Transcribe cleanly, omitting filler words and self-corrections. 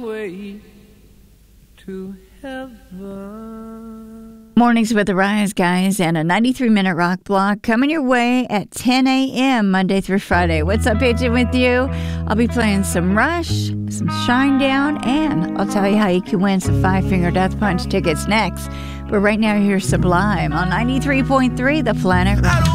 way to heaven. Mornings with the Rise, guys, and a 93-minute rock block coming your way at 10 a.m. Monday through Friday. What's up, Agent, with you? I'll be playing some Rush, some Shinedown, and I'll tell you how you can win some Five Finger Death Punch tickets next. But right now, here's Sublime on 93.3 The Planet Rock.